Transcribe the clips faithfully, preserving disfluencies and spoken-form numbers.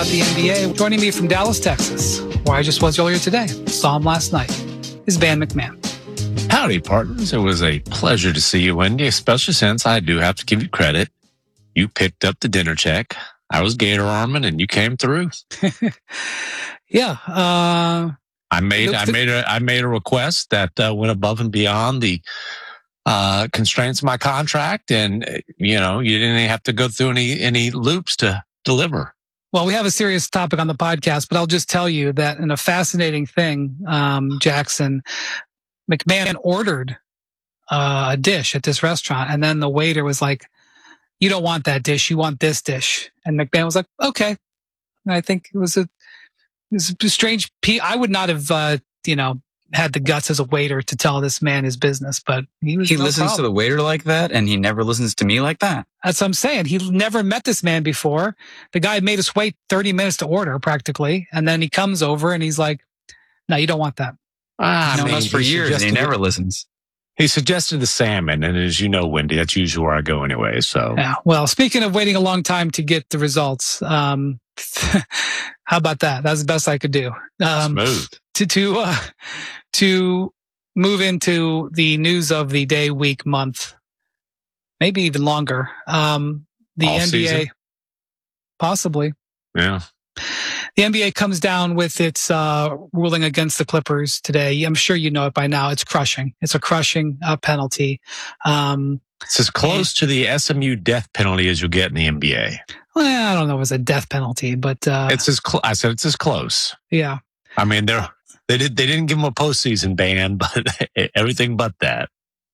The N B A. Joining me from Dallas, Texas, where I just was earlier today. Saw him last night. Is Van McMahon. Howdy, partners. It was a pleasure to see you, Wendy, especially since I do have to give you credit. You picked up the dinner check. I was gator arming, and you came through. yeah. Uh, I made I made a I made a request that uh, went above and beyond the uh, constraints of my contract, and you know you didn't have to go through any any loops to deliver. Well, we have a serious topic on the podcast, but I'll just tell you that in a fascinating thing, um, Jackson, McMahon ordered uh, a dish at this restaurant, and then the waiter was like, "You don't want that dish. You want this dish." And McMahon was like, "Okay." And I think it was a, it was a strange. P- I would not have, uh, you know, had the guts as a waiter to tell this man his business, but he was he no listens problem. to the waiter like that, and he never listens to me like that. That's what I'm saying. He never met this man before. The guy made us wait thirty minutes to order, practically, and then he comes over and he's like, "No, you don't want that." Ah, He's known us for years, and he never listens. He suggested the salmon, and as you know, Wendy, that's usually where I go anyway. So, yeah. Well, speaking of waiting a long time to get the results, um, how about that? That's the best I could do. Um, Smooth. To to uh, to move into the news of the day, week, month, maybe even longer. Um, the All N B A, season? possibly. Yeah. The N B A comes down with its uh, ruling against the Clippers today. I'm sure you know it by now. It's crushing. It's a crushing uh, penalty. Um, it's as close and, to the S M U death penalty as you'll get in the N B A. Well, I don't know if it's a death penalty, but uh, it's as cl- I said it's as close. Yeah. I mean, they're they did they didn't give him a postseason ban, but everything but that.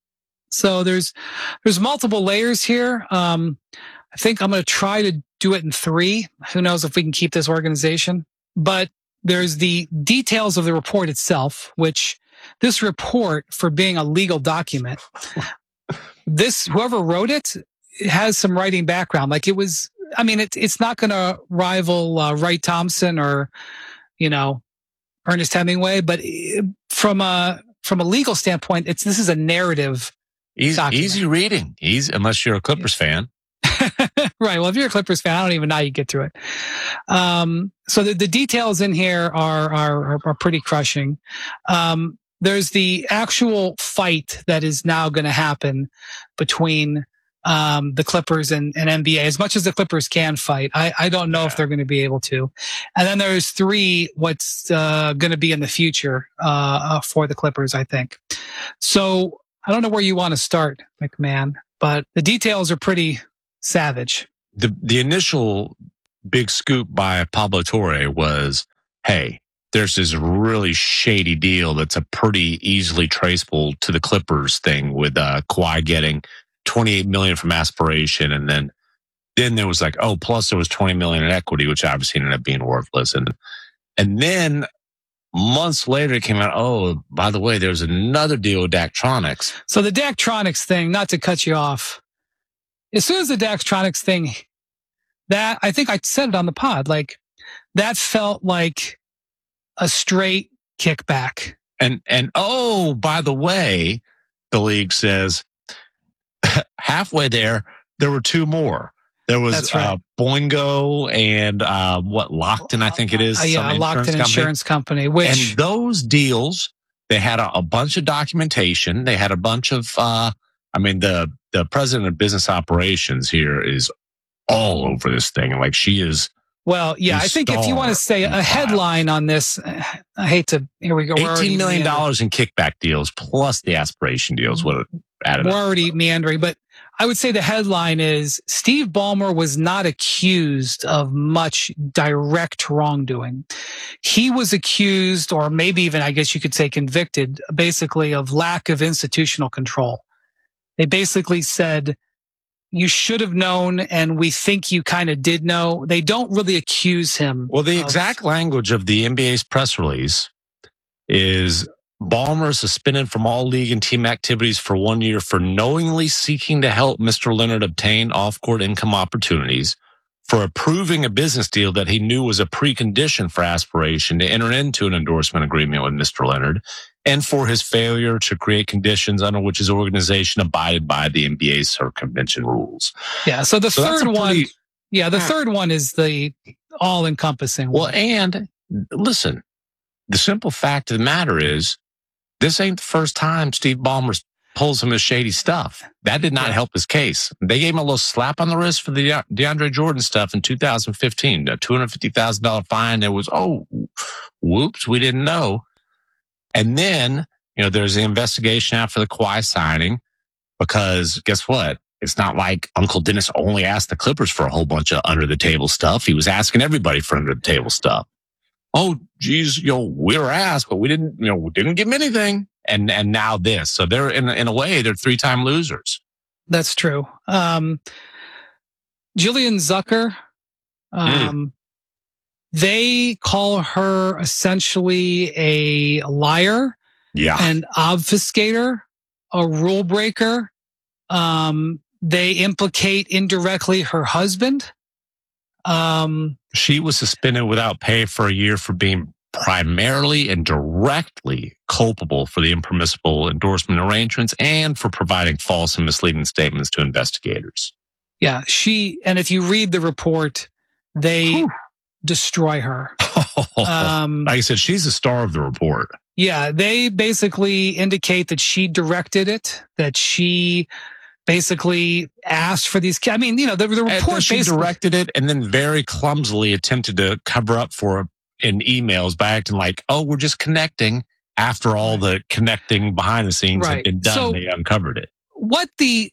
So there's there's multiple layers here. Um, I think I'm going to try to do it in three. Who knows if we can keep this organization? But there's the details of the report itself, which this report, for being a legal document, this whoever wrote it, it has some writing background. Like it was, I mean, it, it's not going to rival uh, Wright Thompson or, you know, Ernest Hemingway, but from a from a legal standpoint, it's this is a narrative. Easy, easy reading, easy unless you're a Clippers fan. Right. Well, if you're a Clippers fan, I don't even know how you get through it. Um, so the, the details in here are are are pretty crushing. Um, there's the actual fight that is now going to happen between um, the Clippers and, and N B A. As much as the Clippers can fight, I, I don't know yeah. if they're going to be able to. And then there's three what's uh, going to be in the future uh, for the Clippers, I think. So I don't know where you want to start, McMahon, but the details are pretty savage. The the initial big scoop by Pablo Torre was, hey, there's this really shady deal that's a pretty easily traceable to the Clippers thing with uh, Kawhi getting twenty-eight million dollars from aspiration, and then then there was like, oh, plus there was twenty million dollars in equity, which obviously ended up being worthless, and and then months later it came out, oh, by the way, there's another deal with Daktronics. So the Daktronics thing, not to cut you off. As soon as the Daktronics thing, that I think I said it on the pod, like that felt like a straight kickback. And and oh, by the way, the league says halfway there, there were two more. There was right. uh, Boingo and uh, what Lockton, I think it is. Uh, yeah, some Lockton insurance Insurance Company. Which and those deals, they had a, a bunch of documentation. They had a bunch of. Uh, I mean, the the president of business operations here is all over this thing. Like she is. Well, yeah, I think if you want to say a headline on this, I hate to. Here we go. Eighteen million dollars in kickback deals plus the aspiration deals would have added. We're up. already meandering, but I would say the headline is Steve Ballmer was not accused of much direct wrongdoing. He was accused, or maybe even, I guess you could say convicted, basically of lack of institutional control. They basically said, you should have known, and we think you kind of did know. They don't really accuse him. Well, the of, exact language of the N B A's press release is Ballmer suspended from all league and team activities for one year for knowingly seeking to help Mister Leonard obtain off-court income opportunities, for approving a business deal that he knew was a precondition for aspiration to enter into an endorsement agreement with Mister Leonard, and for his failure to create conditions under which his organization abided by the N B A's circumvention rules. Yeah, so the so third one, pretty, yeah, the third one is the all encompassing. Well, and listen, the simple fact of the matter is, this ain't the first time Steve Ballmer pulls some of his shady stuff. That did not yeah. help his case. They gave him a little slap on the wrist for the DeAndre Jordan stuff in two thousand fifteen, a two hundred fifty thousand dollars fine. It was, oh, whoops, we didn't know. And then, you know, there's the investigation after the Kawhi signing, because guess what? It's not like Uncle Dennis only asked the Clippers for a whole bunch of under the table stuff. He was asking everybody for under the table stuff. Oh, geez, you know, we were asked, but we didn't, you know, we didn't give them anything. And and now this. So they're, in, in a way, they're three-time losers. That's true. Um, Jillian Zucker, um, mm. they call her essentially a liar, yeah, an obfuscator, a rule breaker. Um, they implicate indirectly her husband. Um, she was suspended without pay for a year for being primarily and directly culpable for the impermissible endorsement arrangements and for providing false and misleading statements to investigators. Yeah, she, and if you read the report, they Whew. destroy her. Um, like I said, she's the star of the report. Yeah, they basically indicate that she directed it, that she basically asked for these. I mean, you know, the, the report she directed it and then very clumsily attempted to cover up for it in emails by acting like, oh, we're just connecting, after all the connecting behind the scenes right. had been done. So they uncovered it. What the,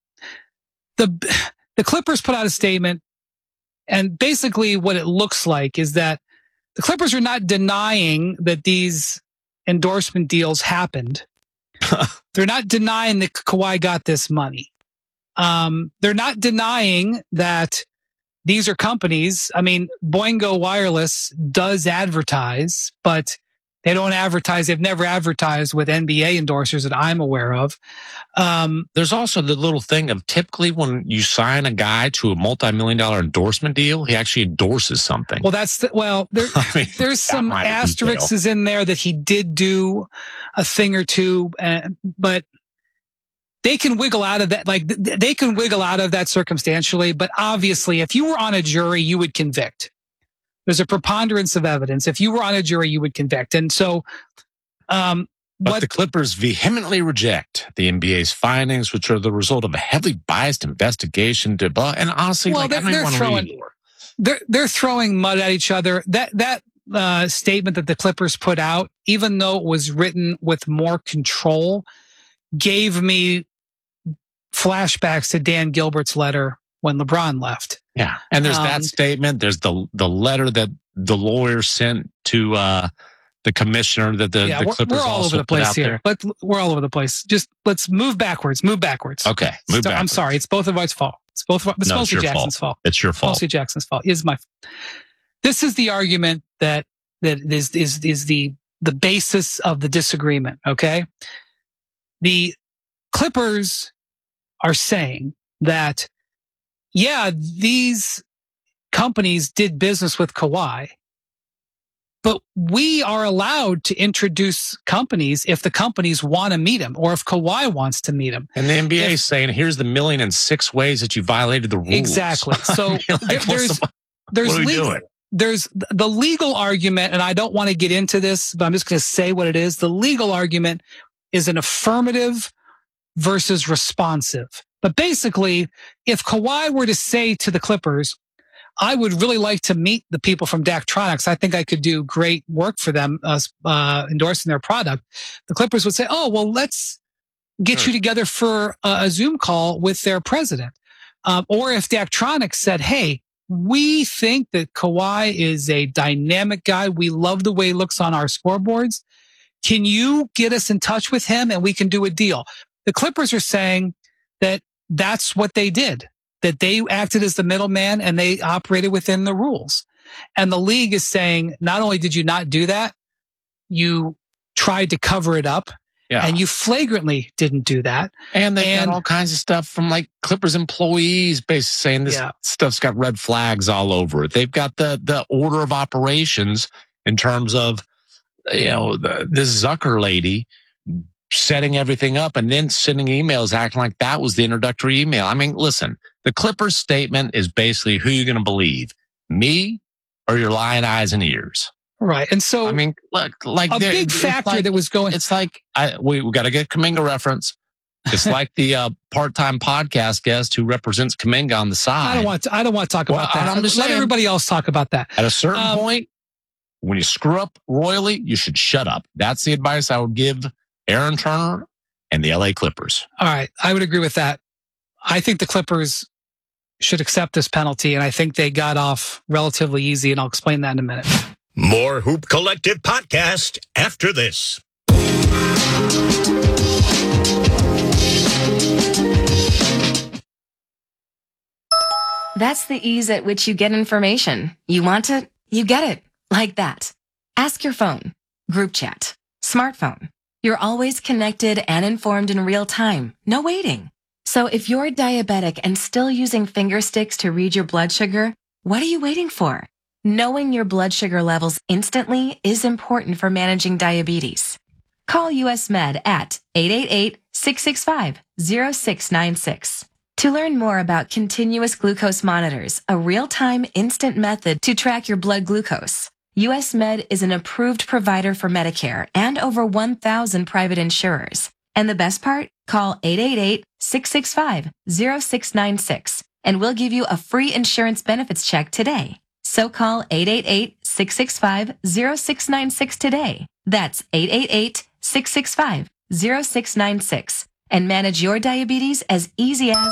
the, the Clippers put out a statement, and basically what it looks like is that the Clippers are not denying that these endorsement deals happened. They're not denying that Kawhi got this money. Um, they're not denying that these are companies. I mean, Boingo Wireless does advertise, but they don't advertise. They've never advertised with N B A endorsers that I'm aware of. Um, There's also the little thing of typically when you sign a guy to a multi-million dollar endorsement deal, he actually endorses something. Well, that's the, well, there, I mean, there's some asterisks in there that he did do a thing or two, uh, but they can wiggle out of that. Like they can wiggle out of that circumstantially, but obviously if you were on a jury, you would convict. There's a preponderance of evidence. If you were on a jury, you would convict. And so, um, but what, the Clippers vehemently reject the N B A's findings, which are the result of a heavily biased investigation. To, and honestly, well, like, they're, I don't they're want to throwing, read more. They're, they're throwing mud at each other. That, that, uh, statement that the Clippers put out, even though it was written with more control, gave me flashbacks to Dan Gilbert's letter when LeBron left. Yeah. And there's um, that statement. There's the the letter that the lawyer sent to uh, the commissioner that the, yeah, the we're, Clippers we're all also over the place put out here. there. But we're all over the place. Just let's move backwards. Move backwards. Okay. Move Stop, backwards. I'm sorry. It's both of our fault. It's both of our, it's no, mostly it's Jackson's fault. fault. It's your fault. Mostly Jackson's fault. Is my. This is the argument that that is is is the the basis of the disagreement. Okay. The Clippers are saying that, yeah, these companies did business with Kawhi, but we are allowed to introduce companies if the companies want to meet him or if Kawhi wants to meet him. And the N B A if, is saying, here's the million and six ways that you violated the rules. Exactly. So like, there, there's, the, there's, legal, there's the legal argument, and I don't want to get into this, but I'm just going to say what it is. The legal argument is an affirmative versus responsive. But basically, if Kawhi were to say to the Clippers, I would really like to meet the people from Daktronics. I think I could do great work for them, uh, uh, endorsing their product. The Clippers would say, oh, well, let's get sure. you together for a, a Zoom call with their president. Um, or if Daktronics said, hey, we think that Kawhi is a dynamic guy. We love the way he looks on our scoreboards. Can you get us in touch with him and we can do a deal? The Clippers are saying that that's what they did, that they acted as the middleman and they operated within the rules. And the league is saying, not only did you not do that, you tried to cover it up. Yeah. And you flagrantly didn't do that. And they got all kinds of stuff from like Clippers employees basically saying this yeah. stuff's got red flags all over it. They've got the the order of operations in terms of, you know, the, this Zucker lady setting everything up and then sending emails acting like that was the introductory email. I mean, listen, the Clippers statement is basically who you're going to believe, me or your lying eyes and ears. Right. And so, I mean, look, like a big factor like, that was going. It's like, I, we, we got to get Kuminga reference. It's like the uh, part-time podcast guest who represents Kuminga on the side. I don't want to, I don't want to talk about well, that. I'm just Let saying, everybody else talk about that. At a certain um, point, when you screw up royally, you should shut up. That's the advice I would give Aaron Turner and the L A Clippers. All right. I would agree with that. I think the Clippers should accept this penalty, and I think they got off relatively easy, and I'll explain that in a minute. More Hoop Collective podcast after this. That's the ease at which you get information. You want it, you get it. Like that. Ask your phone, group chat, smartphone. You're always connected and informed in real time. No waiting. So if you're diabetic and still using finger sticks to read your blood sugar, what are you waiting for? Knowing your blood sugar levels instantly is important for managing diabetes. Call U S Med at eight eight eight, six six five, zero six nine six. To learn more about continuous glucose monitors, a real-time instant method to track your blood glucose, U S Med is an approved provider for Medicare and over one thousand private insurers. And the best part? Call eight eight eight, six six five, zero six nine six and we'll give you a free insurance benefits check today. So call eight eight eight, six six five, zero six nine six today. That's eight eight eight, six six five, zero six nine six and manage your diabetes as easy as...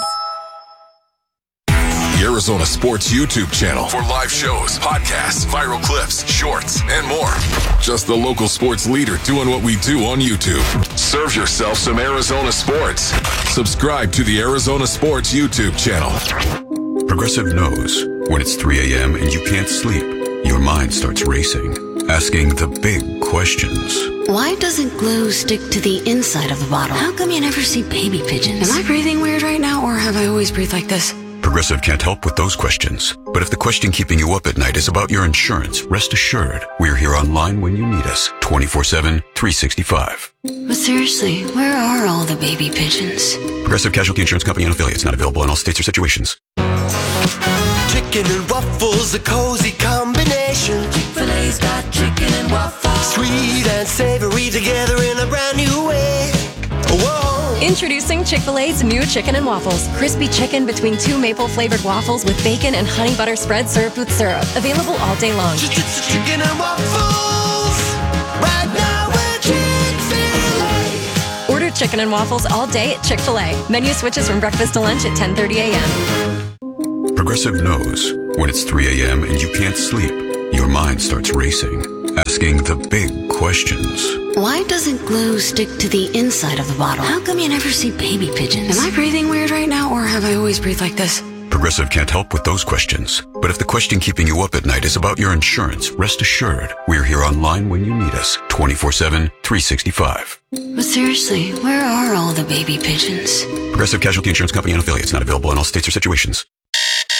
The Arizona Sports YouTube channel for live shows, podcasts, viral clips, shorts, and more. Just the local sports leader doing what we do on YouTube. Serve yourself some Arizona sports. Subscribe to the Arizona Sports YouTube channel. Progressive knows when it's three a.m. and you can't sleep, your mind starts racing, asking the big questions. Why doesn't glue stick to the inside of the bottle? How come you never see baby pigeons? Am I breathing weird right now, or have I always breathed like this? Progressive can't help with those questions. But if the question keeping you up at night is about your insurance, rest assured, we're here online when you need us, twenty-four seven, three sixty-five. But seriously, where are all the baby pigeons? Progressive Casualty Insurance Company and affiliates, not available in all states or situations. Chicken and waffles, a cozy combination. Chick-fil-A's got chicken and waffles. Sweet and savory together in a brand new way. Whoa. Introducing Chick-fil-A's new chicken and waffles. Crispy chicken between two maple-flavored waffles with bacon and honey butter spread served with syrup. Available all day long. Chicken and waffles. Right now we're Chick-fil-A. Order chicken and waffles all day at Chick-fil-A. Menu switches from breakfast to lunch at ten thirty a.m. Progressive knows when it's three a.m. and you can't sleep, your mind starts racing, asking the big questions. Why doesn't glue stick to the inside of the bottle? How come you never see baby pigeons? Am I breathing weird right now, or have I always breathed like this? Progressive can't help with those questions. But if the question keeping you up at night is about your insurance, rest assured, we're here online when you need us, twenty-four seven, three sixty-five. But seriously, where are all the baby pigeons? Progressive Casualty Insurance Company and affiliates, not available in all states or situations.